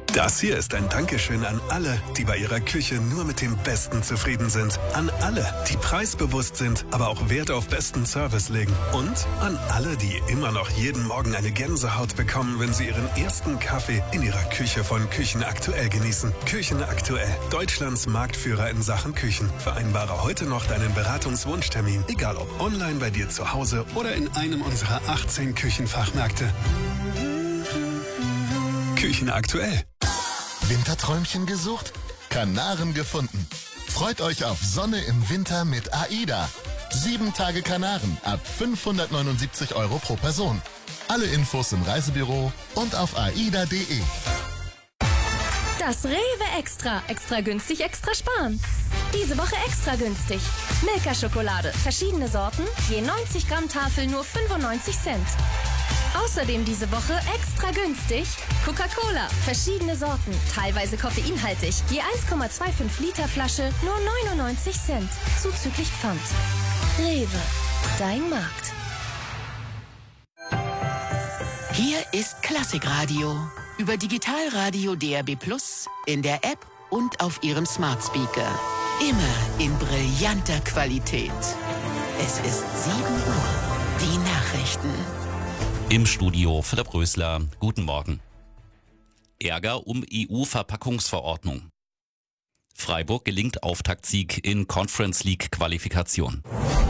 Das hier ist ein Dankeschön an alle, die bei ihrer Küche nur mit dem Besten zufrieden sind. An alle, die preisbewusst sind, aber auch Wert auf besten Service legen. Und an alle, die immer noch jeden Morgen eine Gänsehaut bekommen, wenn sie ihren ersten Kaffee in ihrer Küche von Küchenaktuell genießen. Küchenaktuell, Deutschlands Marktführer in Sachen Küchen. Vereinbare heute noch deinen Beratungswunschtermin, egal ob online bei dir zu Hause oder in einem unserer 18 Küchenfachmärkte. Küchenaktuell. Winterträumchen gesucht? Kanaren gefunden. Freut euch auf Sonne im Winter mit AIDA. 7 Tage Kanaren ab 579 € pro Person. Alle Infos im Reisebüro und auf aida.de. Das Rewe Extra. Extra günstig, extra sparen. Diese Woche extra günstig. Milka-Schokolade. Verschiedene Sorten. Je 90 Gramm Tafel nur 95 Cent. Außerdem diese Woche extra günstig Coca-Cola, verschiedene Sorten, teilweise koffeinhaltig, je 1,25 Liter Flasche, nur 99 Cent, zuzüglich Pfand. Rewe, dein Markt. Hier ist Klassikradio. Über Digitalradio DAB+, in der App und auf Ihrem Smart Speaker. Immer in brillanter Qualität. Es ist 7 Uhr. Die Nachrichten. Im Studio Philipp Rösler. Guten Morgen. Ärger um EU-Verpackungsverordnung. Freiburg gelingt Auftaktsieg in Conference League Qualifikation.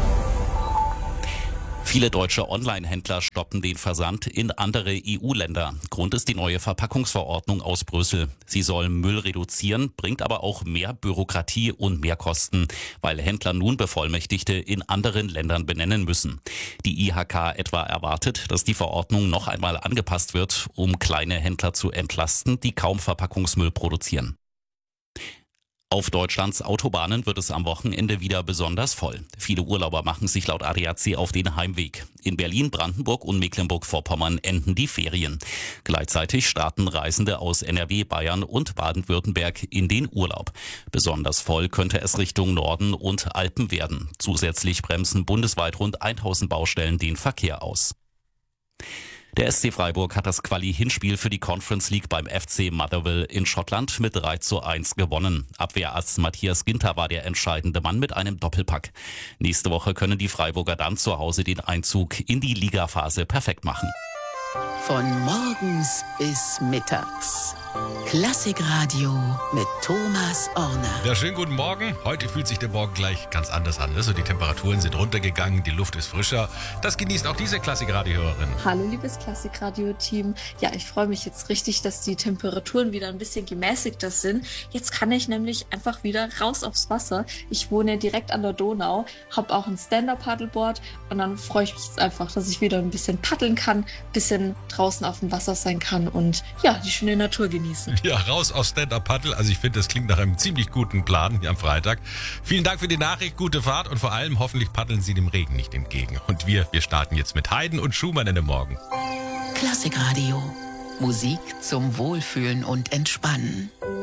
Viele deutsche Online-Händler stoppen den Versand in andere EU-Länder. Grund ist die neue Verpackungsverordnung aus Brüssel. Sie soll Müll reduzieren, bringt aber auch mehr Bürokratie und mehr Kosten, weil Händler nun Bevollmächtigte in anderen Ländern benennen müssen. Die IHK etwa erwartet, dass die Verordnung noch einmal angepasst wird, um kleine Händler zu entlasten, die kaum Verpackungsmüll produzieren. Auf Deutschlands Autobahnen wird es am Wochenende wieder besonders voll. Viele Urlauber machen sich laut ADAC auf den Heimweg. In Berlin, Brandenburg und Mecklenburg-Vorpommern enden die Ferien. Gleichzeitig starten Reisende aus NRW, Bayern und Baden-Württemberg in den Urlaub. Besonders voll könnte es Richtung Norden und Alpen werden. Zusätzlich bremsen bundesweit rund 1000 Baustellen den Verkehr aus. Der SC Freiburg hat das Quali-Hinspiel für die Conference League beim FC Motherwell in Schottland mit 3:1 gewonnen. Abwehrarzt Matthias Ginter war der entscheidende Mann mit einem Doppelpack. Nächste Woche können die Freiburger dann zu Hause den Einzug in die Ligaphase perfekt machen. Von morgens bis mittags. Klassikradio mit Thomas Orner. Ja, schönen guten Morgen. Heute fühlt sich der Morgen gleich ganz anders an. Also die Temperaturen sind runtergegangen, die Luft ist frischer. Das genießt auch diese Klassikradio-Hörerin. Hallo, liebes Klassikradio-Team. Ja, ich freue mich jetzt richtig, dass die Temperaturen wieder ein bisschen gemäßigter sind. Jetzt kann ich nämlich einfach wieder raus aufs Wasser. Ich wohne direkt an der Donau, habe auch ein Stand-Up-Paddleboard und dann freue ich mich jetzt einfach, dass ich wieder ein bisschen paddeln kann, ein bisschen draußen auf dem Wasser sein kann und ja, die schöne Natur genießen. Ja, raus auf Stand-Up-Paddle. Also ich finde, das klingt nach einem ziemlich guten Plan hier am Freitag. Vielen Dank für die Nachricht, gute Fahrt und vor allem hoffentlich paddeln Sie dem Regen nicht entgegen. Und wir starten jetzt mit Haydn und Schumann in den Morgen. Klassikradio. Musik zum Wohlfühlen und Entspannen.